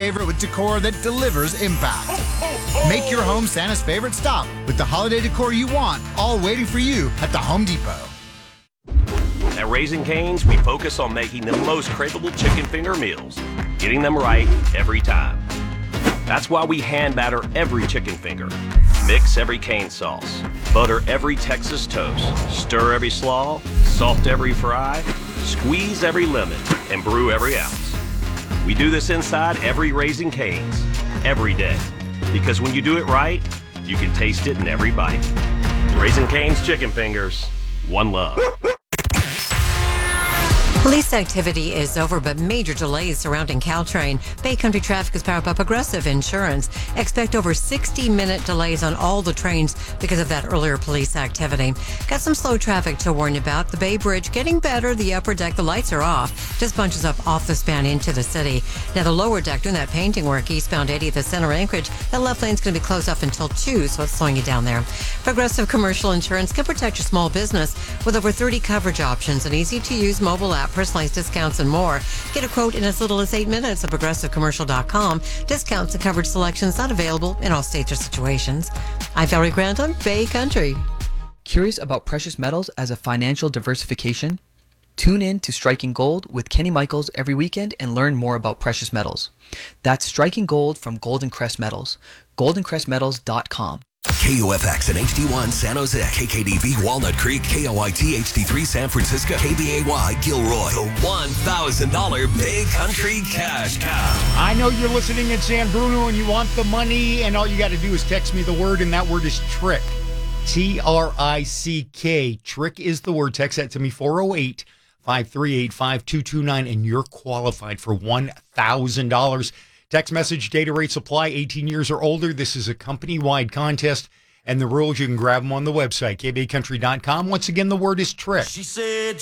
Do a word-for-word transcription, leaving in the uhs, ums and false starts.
favorite with decor that delivers impact. Make your home Santa's favorite stop with the holiday decor you want, all waiting for you at the Home Depot. At Raising Cane's, we focus on making the most craveable chicken finger meals, getting them right every time. That's why we hand batter every chicken finger, mix every cane sauce, butter every Texas toast, stir every slaw, salt every fry, squeeze every lemon, and brew every ounce. We do this inside every Raising Cane's, every day. Because when you do it right, you can taste it in every bite. Raising Cane's chicken fingers, one love. Police activity is over, but major delays surrounding Caltrain. Bay Country traffic is powered by Progressive Insurance. Expect over sixty-minute delays on all the trains because of that earlier police activity. Got some slow traffic to warn you about. The Bay Bridge getting better. The upper deck, the lights are off. Just bunches up off the span into the city. Now the lower deck doing that painting work eastbound eightieth at Center Anchorage. That left lane's going to be closed up until two, so it's slowing you down there. Progressive Commercial Insurance can protect your small business with over thirty coverage options, an easy-to-use mobile app, personalized discounts, and more. Get a quote in as little as eight minutes at progressive commercial dot com. Discounts and coverage selections not available in all states or situations. I'm Valerie Grandon, Bay Country. Curious about precious metals as a financial diversification? Tune in to Striking Gold with Kenny Michaels every weekend and learn more about precious metals. That's Striking Gold from Golden Crest Metals. golden crest metals dot com. K U F X and H D one San Jose, K K D V Walnut Creek, K O I T H D three San Francisco, K B A Y Gilroy. The one thousand dollars Bay Country Cash Cow. I know you're listening in San Bruno and you want the money, and all you got to do is text me the word, and that word is trick. T R I C K. Trick is the word. Text that to me, four oh eight, five three eight, five two two nine, and you're qualified for one thousand dollars. Text message, data rate supply, eighteen years or older. This is a company-wide contest, and the rules, you can grab them on the website, K B A country dot com. Once again, the word is trick. She said